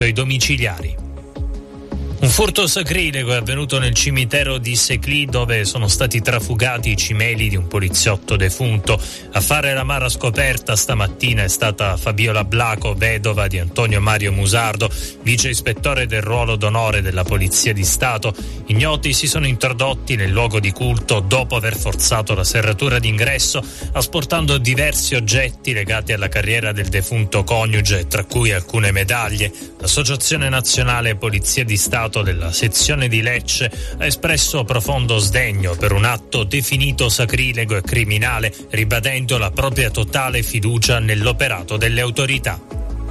ai domiciliari. Un furto sacrilego è avvenuto nel cimitero di Seclì, dove sono stati trafugati i cimeli di un poliziotto defunto. A fare l'amara scoperta stamattina è stata Fabiola Blaco, vedova di Antonio Mario Musardo, vice ispettore del ruolo d'onore della Polizia di Stato. Ignoti si sono introdotti nel luogo di culto dopo aver forzato la serratura d'ingresso, asportando diversi oggetti legati alla carriera del defunto coniuge, tra cui alcune medaglie. L'Associazione Nazionale Polizia di Stato della sezione di Lecce ha espresso profondo sdegno per un atto definito sacrilego e criminale, ribadendo la propria totale fiducia nell'operato delle autorità.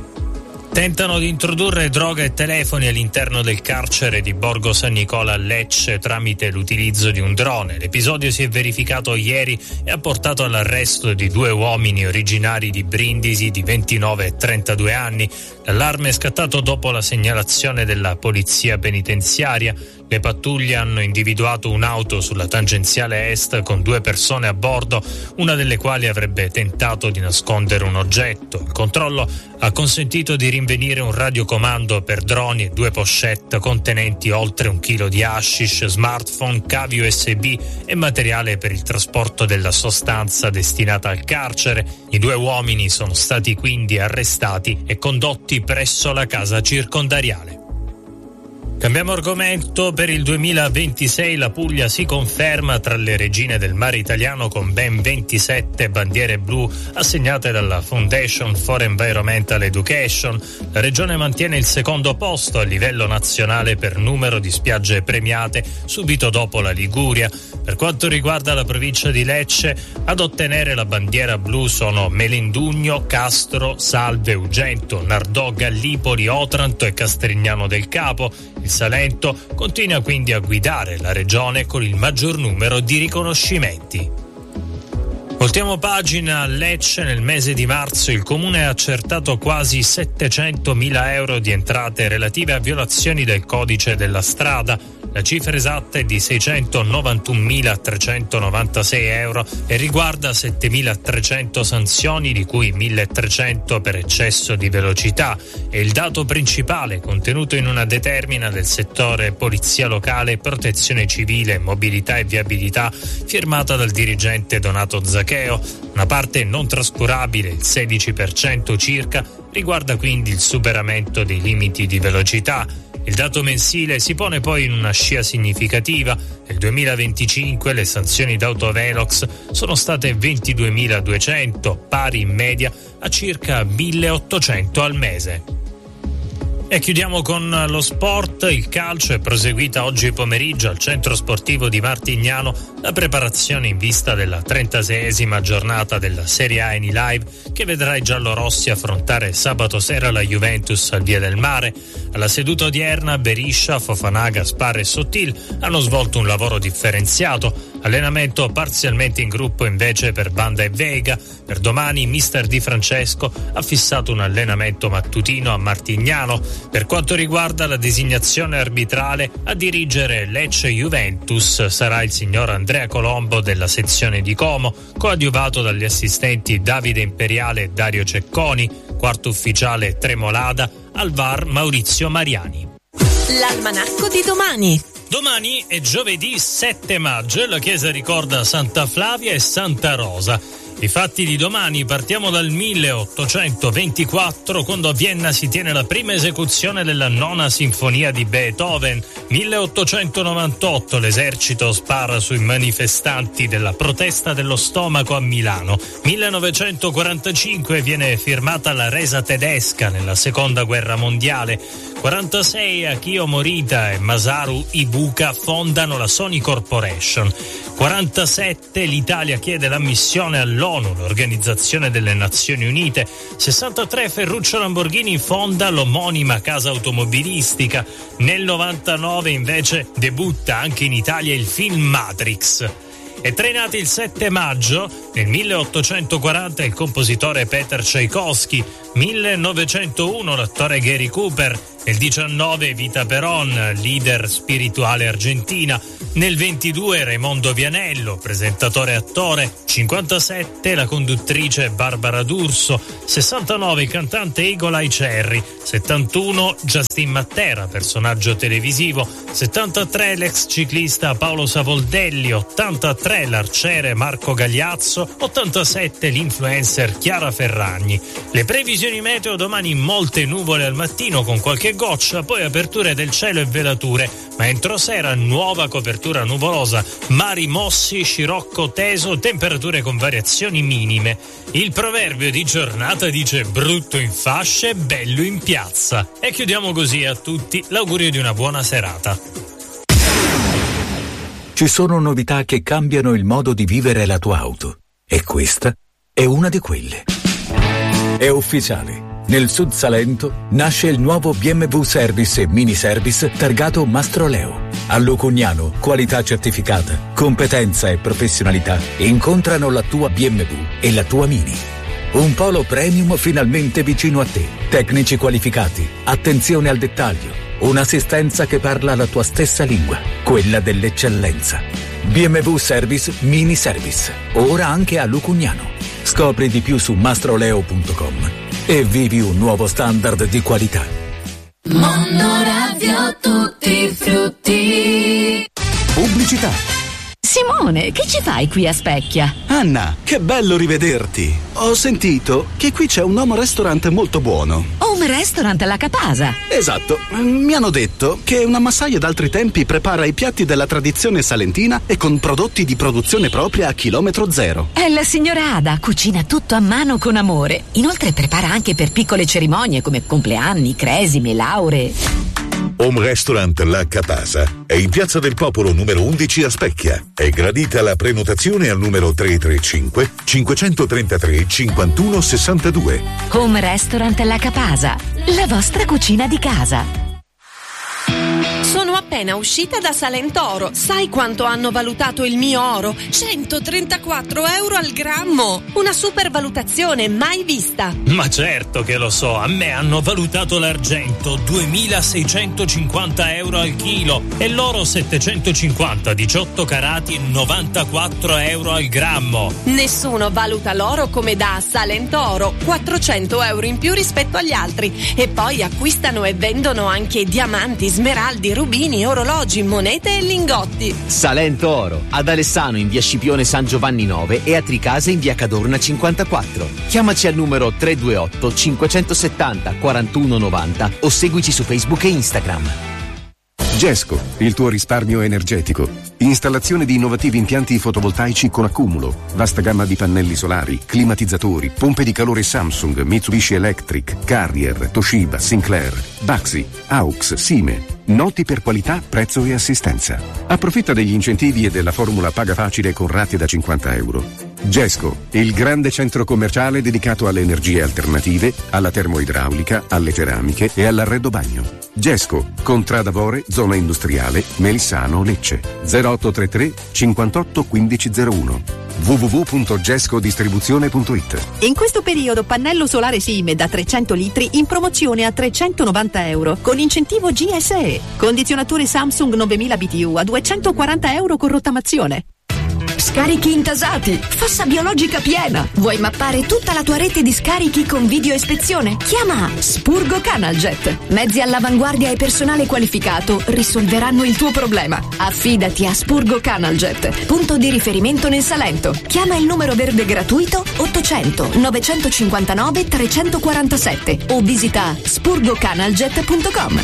Tentano di introdurre droga e telefoni all'interno del carcere di Borgo San Nicola a Lecce tramite l'utilizzo di un drone. L'episodio si è verificato ieri e ha portato all'arresto di 2 uomini originari di Brindisi di 29 e 32 anni. L'allarme è scattato dopo la segnalazione della polizia penitenziaria. Le pattuglie hanno individuato un'auto sulla tangenziale est con 2 persone a bordo, una delle quali avrebbe tentato di nascondere un oggetto. Il controllo ha consentito di rinvenire un radiocomando per droni e 2 pochette contenenti oltre 1 chilo di hashish, smartphone, cavi USB e materiale per il trasporto della sostanza destinata al carcere. I 2 uomini sono stati quindi arrestati e condotti presso la casa circondariale. Cambiamo argomento. Per il 2026 la Puglia si conferma tra le regine del mare italiano con ben 27 bandiere blu assegnate dalla Foundation for Environmental Education. La regione mantiene il secondo posto a livello nazionale per numero di spiagge premiate, subito dopo la Liguria. Per quanto riguarda la provincia di Lecce, ad ottenere la bandiera blu sono Melendugno, Castro, Salve, Ugento, Nardò, Gallipoli, Otranto e Castrignano del Capo. Il Salento continua quindi a guidare la regione con il maggior numero di riconoscimenti. Voltiamo pagina. A Lecce nel mese di marzo il comune ha accertato quasi 700.000 euro di entrate relative a violazioni del codice della strada. La cifra esatta è di 691.396 euro e riguarda 7.300 sanzioni, di cui 1.300 per eccesso di velocità. È il dato principale contenuto in una determina del settore Polizia Locale, Protezione Civile, Mobilità e Viabilità, firmata dal dirigente Donato Zacheo. Una parte non trascurabile, il 16% circa, riguarda quindi il superamento dei limiti di velocità. Il dato mensile si pone poi in una scia significativa. Nel 2025 le sanzioni d'autovelox sono state 22.200, pari in media a circa 1.800 al mese. E chiudiamo con lo sport. Il calcio è proseguita oggi pomeriggio al centro sportivo di Martignano la preparazione in vista della 36esima giornata della Serie A Eni Live, che vedrà i giallorossi affrontare sabato sera la Juventus al Via del Mare. Alla seduta odierna Beriscia, Fofana, Gaspar e Sottil hanno svolto un lavoro differenziato. Allenamento parzialmente in gruppo invece per Banda e Vega. Per domani mister Di Francesco ha fissato un allenamento mattutino a Martignano. Per quanto riguarda la designazione arbitrale, a dirigere Lecce-Juventus sarà il signor Andrea Colombo della sezione di Como, coadiuvato dagli assistenti Davide Imperiale e Dario Cecconi, quarto ufficiale Tremolada, al VAR Maurizio Mariani. L'almanacco di domani. Domani è giovedì 7 maggio e la chiesa ricorda Santa Flavia e Santa Rosa. I fatti di domani: partiamo dal 1824, quando a Vienna si tiene la prima esecuzione della nona sinfonia di Beethoven. 1898 l'esercito spara sui manifestanti della protesta dello stomaco a Milano. 1945 viene firmata la resa tedesca nella seconda guerra mondiale. 46 Akio Morita e Masaru Ibuka fondano la Sony Corporation. 47 l'Italia chiede l'ammissione all'ONU, l'Organizzazione delle Nazioni Unite. 63 Ferruccio Lamborghini fonda l'omonima casa automobilistica. Nel 99 invece debutta anche in Italia il film Matrix. È trainati il 7 maggio, nel 1840 il compositore Peter Tchaikovsky 1901 l'attore Gary Cooper, nel 19 Vita Perón, leader spirituale argentina, nel 22 Raimondo Vianello, presentatore e attore, 57 la conduttrice Barbara D'Urso, 69 il cantante Eagle Eye Cherry, 71 Justin Matera, personaggio televisivo, 73 l'ex ciclista Paolo Savoldelli, 83 l'arciere Marco Gagliazzo, 87 l'influencer Chiara Ferragni. Le previsioni meteo: domani molte nuvole al mattino con qualche goccia, poi aperture del cielo e velature, ma entro sera nuova copertura nuvolosa, mari mossi, scirocco teso, temperature con variazioni minime. Il proverbio di giornata dice: brutto in fasce, bello in piazza. E chiudiamo così a tutti l'augurio di una buona serata. Ci sono novità che cambiano il modo di vivere la tua auto, e questa è una di quelle. È ufficiale. Nel Sud Salento nasce il nuovo BMW Service e Mini Service targato Mastroleo. A Lucugnano, qualità certificata, competenza e professionalità incontrano la tua BMW e la tua Mini. Un polo premium finalmente vicino a te. Tecnici qualificati, attenzione al dettaglio, un'assistenza che parla la tua stessa lingua, quella dell'eccellenza. BMW Service Mini Service, ora anche a Lucugnano. Scopri di più su mastroleo.com e vivi un nuovo standard di qualità. Monoradio tutti frutti. Pubblicità. Simone, che ci fai qui a Specchia? Anna, che bello rivederti. Ho sentito che qui c'è un home restaurant molto buono. Home restaurant alla Capasa. Esatto, mi hanno detto che una massaia d'altri tempi prepara i piatti della tradizione salentina e con prodotti di produzione propria a chilometro zero. È la signora Ada, cucina tutto a mano con amore. Inoltre prepara anche per piccole cerimonie come compleanni, cresime, lauree. Home Restaurant La Capasa è in Piazza del Popolo numero 11 a Specchia. È gradita la prenotazione al numero 335 533 51 62. Home Restaurant La Capasa, la vostra cucina di casa. Sono appena uscita da Salentoro. Sai quanto hanno valutato il mio oro? 134 euro al grammo. Una supervalutazione mai vista. Ma certo che lo so, a me hanno valutato l'argento 2.650 euro al chilo e l'oro 750, 18 carati, 94 euro al grammo. Nessuno valuta l'oro come da Salentoro, 400 euro in più rispetto agli altri. E poi acquistano e vendono anche diamanti, smeraldi, rubini, orologi, monete e lingotti. Salento Oro, ad Alessano in via Scipione San Giovanni 9 e a Tricase in via Cadorna 54. Chiamaci al numero 328 570 41 90 o seguici su Facebook e Instagram. GESCO, il tuo risparmio energetico. Installazione di innovativi impianti fotovoltaici con accumulo, vasta gamma di pannelli solari, climatizzatori, pompe di calore Samsung, Mitsubishi Electric, Carrier, Toshiba, Sinclair, Baxi, Aux, Sime. Noti per qualità, prezzo e assistenza. Approfitta degli incentivi e della formula paga facile con rate da 50 euro. GESCO, il grande centro commerciale dedicato alle energie alternative, alla termoidraulica, alle ceramiche e all'arredo bagno. GESCO, Contrada Vore, zona industriale, Melissano, Lecce. 0833 58 1501. www.gescodistribuzione.it. In questo periodo pannello solare Sime da 300 litri in promozione a 390 euro con incentivo GSE. Condizionatore Samsung 9000 BTU a 240 euro con rottamazione. Scarichi intasati, fossa biologica piena. Vuoi mappare tutta la tua rete di scarichi con video ispezione? Chiama Spurgo Canaljet. Mezzi all'avanguardia e personale qualificato risolveranno il tuo problema. Affidati a Spurgo Canaljet, punto di riferimento nel Salento. Chiama il numero verde gratuito 800 959 347 o visita spurgocanaljet.com.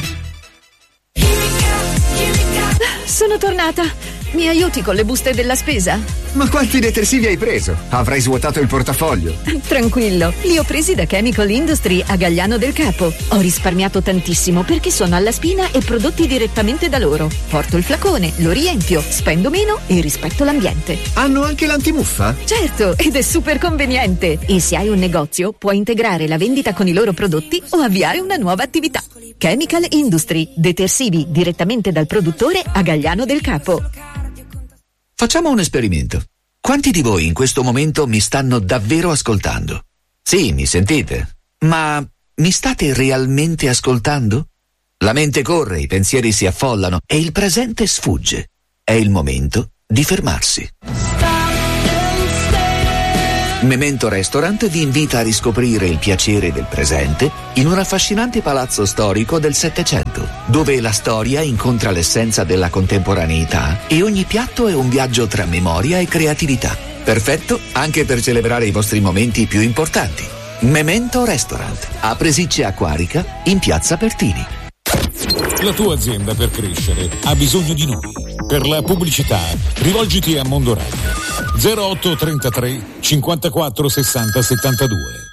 Sono tornata. Mi aiuti con le buste della spesa? Ma quanti detersivi hai preso? Avrai svuotato il portafoglio. Tranquillo, li ho presi da Chemical Industry a Gagliano del Capo. Ho risparmiato tantissimo perché sono alla spina e prodotti direttamente da loro. Porto il flacone, lo riempio, spendo meno e rispetto l'ambiente. Hanno anche l'antimuffa? Certo, ed è super conveniente. E se hai un negozio, puoi integrare la vendita con i loro prodotti o avviare una nuova attività. Chemical Industry, detersivi direttamente dal produttore a Gagliano del Capo. Facciamo un esperimento. Quanti di voi in questo momento mi stanno davvero ascoltando? Sì, mi sentite? Ma mi state realmente ascoltando? La mente corre, i pensieri si affollano e il presente sfugge. È il momento di fermarsi. Memento Restaurant vi invita a riscoprire il piacere del presente in un affascinante palazzo storico del Settecento, dove la storia incontra l'essenza della contemporaneità e ogni piatto è un viaggio tra memoria e creatività. Perfetto anche per celebrare i vostri momenti più importanti. Memento Restaurant, a Presicce Acquarica, in Piazza Pertini. La tua azienda per crescere ha bisogno di noi. Per la pubblicità rivolgiti a Mondo Radio 0833 54 60 72.